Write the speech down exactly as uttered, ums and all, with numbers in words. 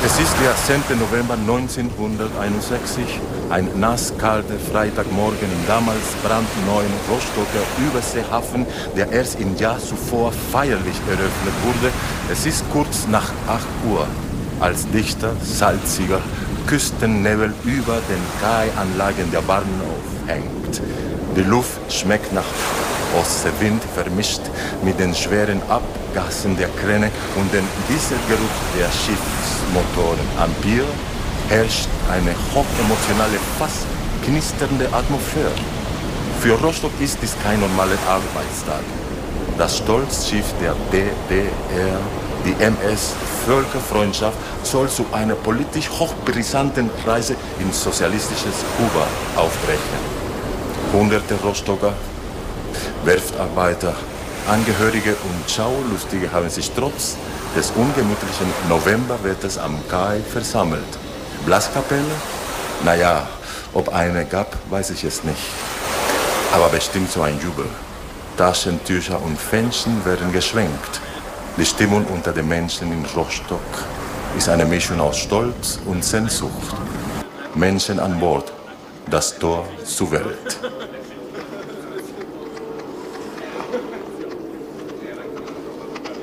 Es ist der zehnte November neunzehnhunderteinundsechzig, ein nasskalter Freitagmorgen im damals brandneuen Rostocker Überseehafen, der erst im Jahr zuvor feierlich eröffnet wurde. Es ist kurz nach acht Uhr, als dichter, salziger Küstennebel über den Kai-Anlagen der Bahnhof hängt. Die Luft schmeckt nach Ostseewind vermischt mit den schweren Abgassen der Kräne und dem Dieselgeruch der Schiffsmotoren. Am Pier herrscht eine hochemotionale, fast knisternde Atmosphäre. Für Rostock ist dies kein normaler Arbeitstag. Das Stolzschiff der B D R, die M S Völkerfreundschaft, soll zu einer politisch hochbrisanten Reise in sozialistisches Kuba aufbrechen. Hunderte Rostocker, Werftarbeiter, Angehörige und Schaulustige haben sich trotz des ungemütlichen Novemberwetters am Kai versammelt. Blaskapelle? Naja, ob eine gab, weiß ich es nicht. Aber bestimmt so ein Jubel. Taschentücher und Fähnchen werden geschwenkt. Die Stimmung unter den Menschen in Rostock ist eine Mischung aus Stolz und Sehnsucht. Menschen an Bord, das Tor zur Welt.